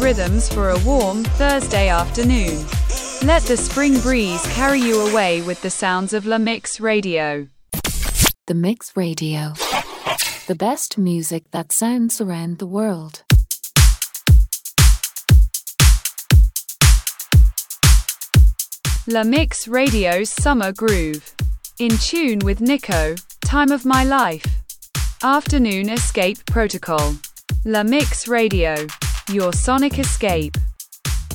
rhythms for a warm, Thursday afternoon. Let the spring breeze carry you away with the sounds of La Mix Radio. The Mix Radio. The best music that sounds around the world. La Mix Radio's Summer Groove. In tune with Nico, Time of My Life. Afternoon Escape Protocol. La Mix Radio. Your sonic escape.